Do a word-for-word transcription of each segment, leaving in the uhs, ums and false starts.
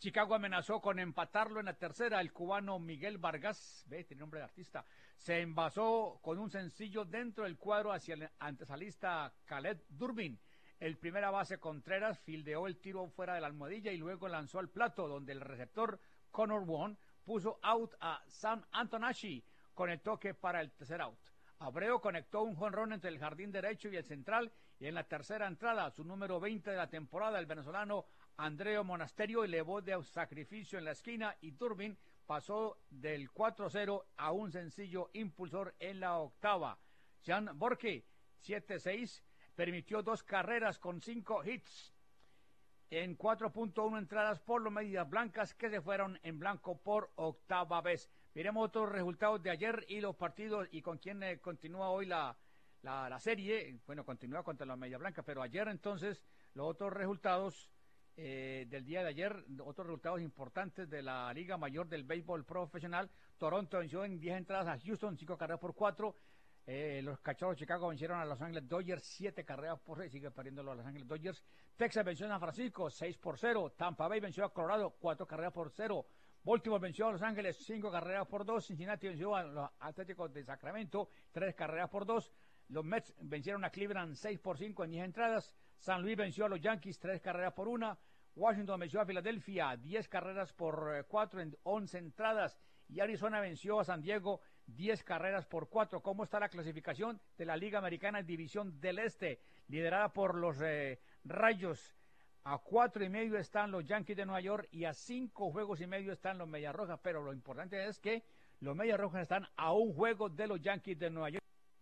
Chicago amenazó con empatarlo en la tercera. El cubano Miguel Vargas, ve, tiene nombre de artista, se envasó con un sencillo dentro del cuadro hacia el antesalista Khaled Durbin. El primera base Contreras fildeó el tiro fuera de la almohadilla y luego lanzó al plato, donde el receptor Connor Wong puso out a Sam Antonashi con el toque para el tercer out. Abreu conectó un jonrón entre el jardín derecho y el central, y en la tercera entrada, su número veinte de la temporada, el venezolano Andreo Monasterio elevó de sacrificio en la esquina y Durbin pasó del cuatro cero a un sencillo impulsor en la octava. Jan Borke, siete seis, permitió dos carreras con cinco hits en cuatro punto uno entradas por los Medias Blancas, que se fueron en blanco por octava vez. Miremos otros resultados de ayer y los partidos y con quién eh, continúa hoy la, la, la serie. Bueno, continúa contra los Medias Blancas, pero ayer entonces los otros resultados eh, del día de ayer, otros resultados importantes de la Liga Mayor del Béisbol Profesional. Toronto venció en diez entradas a Houston, cinco carreras por cuatro. Eh, los Cachorros de Chicago vencieron a Los Ángeles Dodgers, siete carreras por seis, sigue perdiendo los Los Ángeles Dodgers. Texas venció a San Francisco, seis por cero. Tampa Bay venció a Colorado, cuatro carreras por cero. Baltimore venció a Los Ángeles, cinco carreras por dos. Cincinnati venció a los Atléticos de Sacramento, tres carreras por dos. Los Mets vencieron a Cleveland, seis por cinco en diez entradas. San Luis venció a los Yankees, tres carreras por una. Washington venció a Filadelfia, diez carreras por cuatro en once entradas. Y Arizona venció a San Diego, diez carreras por cuatro. ¿Cómo está la clasificación de la Liga Americana División del Este? Liderada por los eh, Rayos. A cuatro y medio están los Yankees de Nueva York y a cinco juegos y medio están los Medias Rojas. Pero lo importante es que los Medias Rojas están a un juego de los Yankees de Nueva York.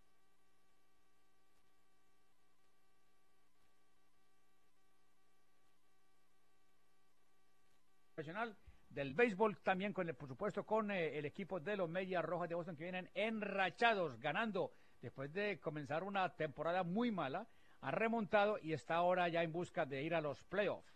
Profesional del béisbol, también con el, por supuesto, con eh, el equipo de los Medias Rojas de Boston, que vienen enrachados, ganando después de comenzar una temporada muy mala, ha remontado y está ahora ya en busca de ir a los playoffs.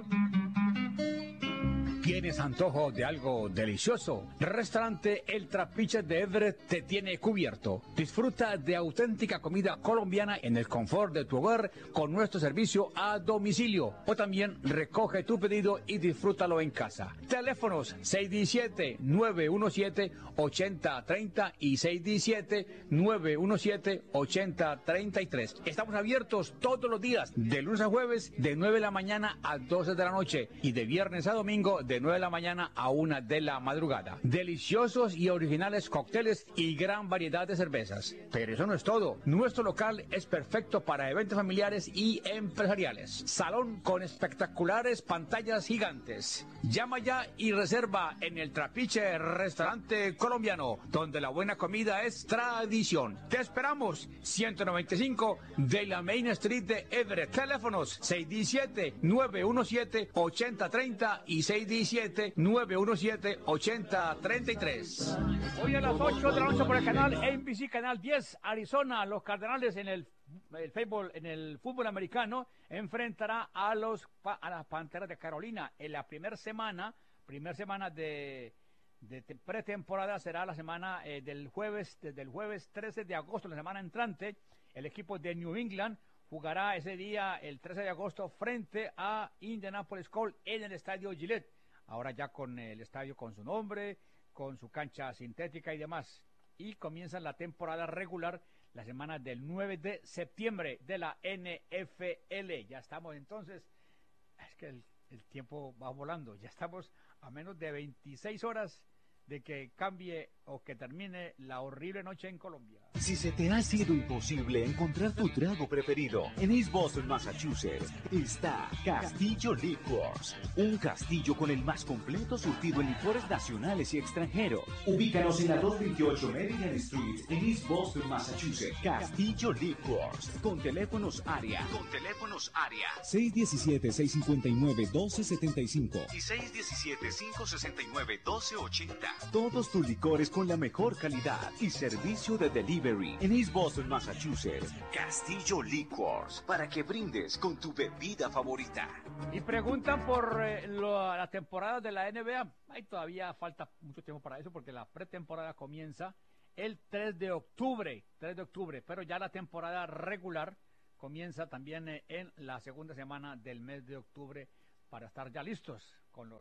¿Tienes antojo de algo delicioso? Restaurante El Trapiche de Everett te tiene cubierto. Disfruta de auténtica comida colombiana en el confort de tu hogar con nuestro servicio a domicilio. O también recoge tu pedido y disfrútalo en casa. Teléfonos seis uno siete, nueve uno siete, ocho cero tres cero y seis uno siete, nueve uno siete, ocho cero tres tres. Estamos abiertos todos los días, de lunes a jueves, de nueve de la mañana a doce de la noche y de viernes a domingo, de nueve de la mañana a una de la madrugada. Deliciosos y originales cócteles y gran variedad de cervezas. Pero eso no es todo. Nuestro local es perfecto para eventos familiares y empresariales. Salón con espectaculares pantallas gigantes. Llama ya y reserva en el Trapiche Restaurante Colombiano, donde la buena comida es tradición. Te esperamos. ciento noventa y cinco de la Main Street de Everett. Teléfonos seis uno siete, nueve uno siete, ocho cero tres cero y seis uno siete, nueve uno siete, ocho cero tres tres. Hoy a las ocho de la noche por el canal A B C, canal diez, Arizona, los Cardenales en el, el fútbol, en el fútbol americano enfrentará a los a las Panteras de Carolina en la primera semana, primera semana de de pretemporada. Será la semana eh, del jueves, desde el jueves trece de agosto, la semana entrante. El equipo de New England jugará ese día, el trece de agosto, frente a Indianapolis Colts en el estadio Gillette. Ahora ya con el estadio con su nombre, con su cancha sintética y demás. Y comienza la temporada regular la semana del nueve de septiembre de la N F L. Ya estamos entonces, es que el, el tiempo va volando, ya estamos a menos de veintiséis horas de que cambie o que termine la horrible noche en Colombia. Si se te ha sido imposible encontrar tu trago preferido, en East Boston, Massachusetts, está Castillo Liquors, un castillo con el más completo surtido en licores nacionales y extranjeros. Ubícanos en la doscientos veintiocho Maryland Street, en East Boston, Massachusetts. Castillo Liquors, con teléfonos área, con teléfonos área seis uno siete, seis cinco nueve, uno dos siete cinco y seis uno siete, cinco seis nueve, uno dos ocho cero. Todos tus licores con la mejor calidad y servicio de delivery en East Boston, Massachusetts. Castillo Liquors, para que brindes con tu bebida favorita. Y preguntan por eh, lo, la temporada de la N B A. Ahí todavía falta mucho tiempo para eso porque la pretemporada comienza el tres de octubre, tres de octubre, pero ya la temporada regular comienza también eh, en la segunda semana del mes de octubre para estar ya listos con los eh,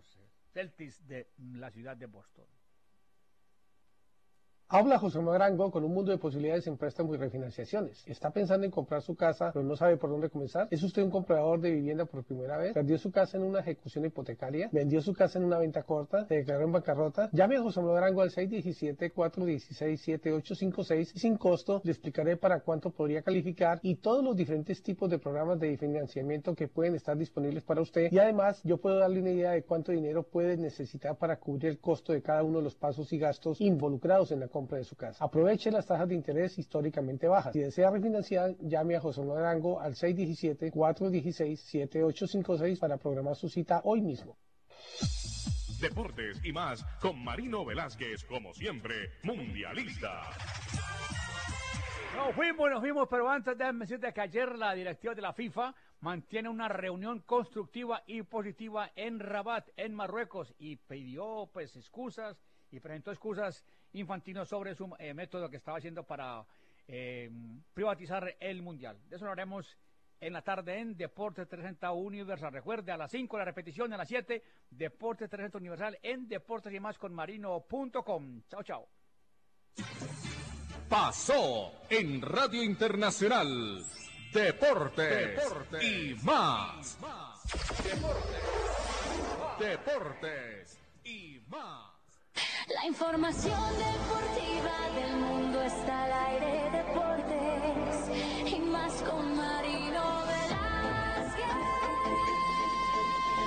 Celtics de la ciudad de Boston. Habla José Manuel Arango con un mundo de posibilidades en préstamos y refinanciaciones. ¿Está pensando en comprar su casa, pero no sabe por dónde comenzar? ¿Es usted un comprador de vivienda por primera vez? ¿Perdió su casa en una ejecución hipotecaria? ¿Vendió su casa en una venta corta? ¿Se declaró en bancarrota? Llame a José Manuel Arango al seis uno siete, cuatro uno seis, siete ocho cinco seis y sin costo le explicaré para cuánto podría calificar y todos los diferentes tipos de programas de financiamiento que pueden estar disponibles para usted. Y además, yo puedo darle una idea de cuánto dinero puede necesitar para cubrir el costo de cada uno de los pasos y gastos involucrados en la compra de su casa. Aproveche las tasas de interés históricamente bajas. Si desea refinanciar, llame a José Manuel Arango al seis uno siete, cuatro uno seis, siete ocho cinco seis para programar su cita hoy mismo. Deportes y más con Marino Velázquez, como siempre, mundialista. Nos fuimos, nos fuimos, pero antes déjenme decirte que ayer la directiva de la FIFA mantiene una reunión constructiva y positiva en Rabat, en Marruecos, y pidió pues excusas y presentó excusas Infantino sobre su eh, método que estaba haciendo para eh, privatizar el Mundial. De eso lo haremos en la tarde en Deportes trescientos sesenta Universal. Recuerde, a las cinco la repetición, a las siete, Deportes trescientos sesenta Universal en Deportes y más con marino punto com. Chao, chao. Pasó en Radio Internacional Deportes, Deportes y más. Deportes, Deportes y más. La información deportiva del mundo está al aire. Deportes y más con Marino.